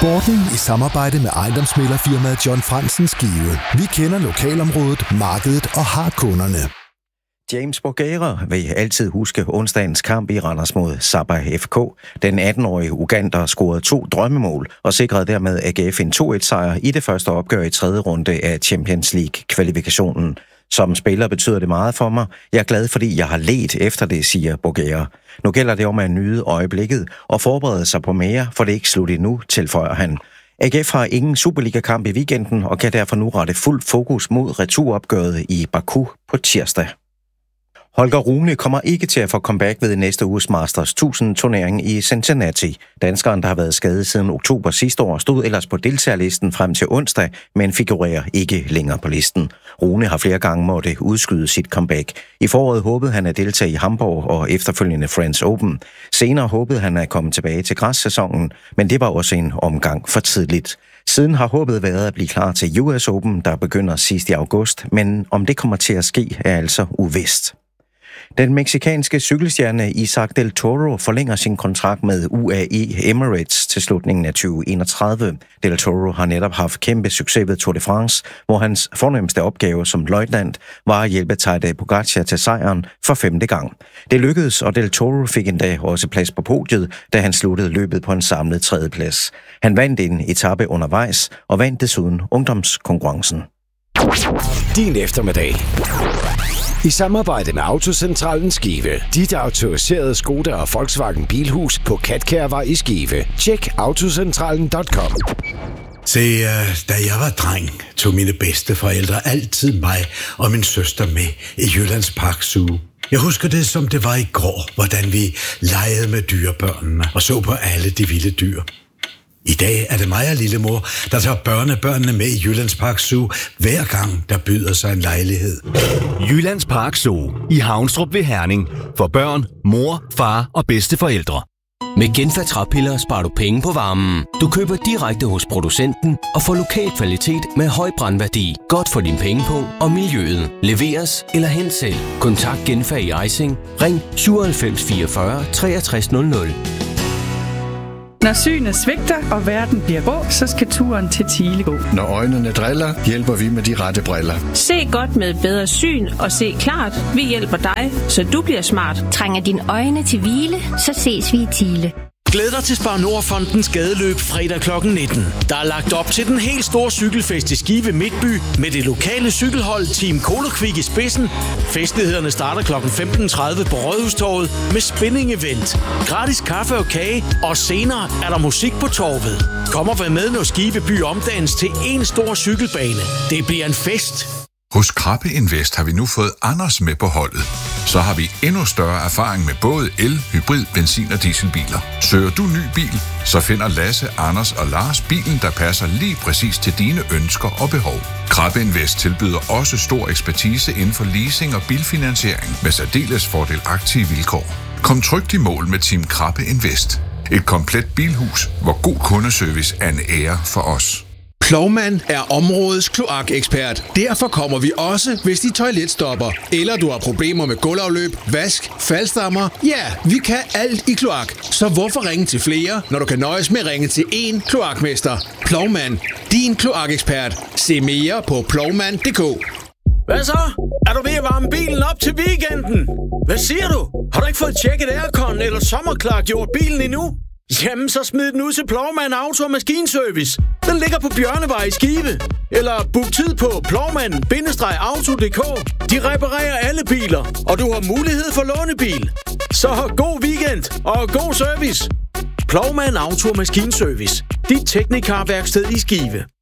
Sporten i samarbejde med ejendomsmæglerfirmaet John Fransen Skive. Vi kender lokalområdet, markedet og har kunderne. James Borgera vil altid huske onsdagens kamp i Randers mod Sabah FK. Den 18-årige Ugander scorede 2 drømmemål og sikrede dermed AGF en 2-1-sejr i det første opgør i 3. runde af Champions League-kvalifikationen. Som spiller betyder det meget for mig. Jeg er glad, fordi jeg har ledt efter det, siger Borgera. Nu gælder det om at nyde øjeblikket og forberede sig på mere, for det er ikke slut endnu, tilføjer han. AGF har ingen Superliga-kamp i weekenden og kan derfor nu rette fuld fokus mod returopgøret i Baku på tirsdag. Holger Rune kommer ikke til at få comeback ved næste uges Masters 1000-turnering i Cincinnati. Danskeren, der har været skadet siden oktober sidste år, stod ellers på deltagerlisten frem til onsdag, men figurerer ikke længere på listen. Rune har flere gange måtte udskyde sit comeback. I foråret håbede han at deltage i Hamburg og efterfølgende French Open. Senere håbede han at komme tilbage til græssæsonen, men det var også en omgang for tidligt. Siden har håbet været at blive klar til US Open, der begynder sidst i august, men om det kommer til at ske, er altså uvist. Den meksikanske cykelstjerne Isaac Del Toro forlænger sin kontrakt med UAE Emirates til slutningen af 2031. Del Toro har netop haft kæmpe succes ved Tour de France, hvor hans fornemmeste opgave som løjtnant var at hjælpe Tadej Pogačar til sejren for 5. gang. Det lykkedes, og Del Toro fik endda også plads på podiet, da han sluttede løbet på en samlet 3. plads. Han vandt en etape undervejs og vandt desuden ungdomskonkurrencen. Din eftermiddag. I samarbejde med Autocentralen Skive. Dit autoriserede Skoda og Volkswagen Bilhus på Katkærvej i Skive. Tjek autocentralen.com. Se, da jeg var dreng, tog mine bedsteforældre altid mig og min søster med i Jyllands Park Zoo. Jeg husker det, som det var i går, hvordan vi legede med dyrebørnene og så på alle de vilde dyr. I dag er det mig og lillemor, der tager børnebørnene med i Jyllands Park Zoo, hver gang der byder sig en lejlighed. Jyllands Park Zoo i Havnstrup ved Herning. For børn, mor, far og bedsteforældre. Med Genfa træpiller sparer du penge på varmen. Du køber direkte hos producenten og får lokal kvalitet med høj brandværdi. Godt for din pengepung og miljøet. Leveres eller hent selv. Kontakt Genfa i Ejsing. Ring 97 44 63 00. Når synet svigter, og verden bliver grå, så skal turen til Thiele gå. Når øjnene driller, hjælper vi med de rette briller. Se godt med bedre syn og se klart. Vi hjælper dig, så du bliver smart. Trænger dine øjne til hvile, så ses vi i Thiele. Glæd dig til Spar Nord-fondens gadeløb fredag kl. 19. Der er lagt op til den helt store cykelfest i Skive Midtby med det lokale cykelhold Team Colorquick i spidsen. Festlighederne starter kl. 15.30 på Rådhustorvet med spinning-event, gratis kaffe og kage, og senere er der musik på torvet. Kom og vær med, når Skive by omdannes til en stor cykelbane. Det bliver en fest. Hos Krabbe Invest har vi nu fået Anders med på holdet. Så har vi endnu større erfaring med både el, hybrid, benzin- og dieselbiler. Søger du ny bil, så finder Lasse, Anders og Lars bilen, der passer lige præcis til dine ønsker og behov. Krabbe Invest tilbyder også stor ekspertise inden for leasing og bilfinansiering med særdeles fordelagtige vilkår. Kom trygt i mål med Team Krabbe Invest. Et komplet bilhus, hvor god kundeservice er en ære for os. Plovmand er områdets kloakekspert. Derfor kommer vi også, hvis dit toilet stopper. Eller du har problemer med gulvafløb, vask, faldstammer. Ja, vi kan alt i kloak. Så hvorfor ringe til flere, når du kan nøjes med at ringe til én kloakmester? Plovmand, din kloakekspert. Se mere på plovmand.dk. Hvad så? Er du ved at varme bilen op til weekenden? Hvad siger du? Har du ikke fået tjekket aircon eller sommerklargjort bilen endnu? Jamen, så smid den ud til Plovmand Auto og Maskinservice. Den ligger på Bjørnevej i Skive. Eller book tid på plovmand-auto.dk. De reparerer alle biler, og du har mulighed for lånebil. Så god weekend og god service. Plovmand Auto og Maskinservice. Dit teknikerværksted i Skive.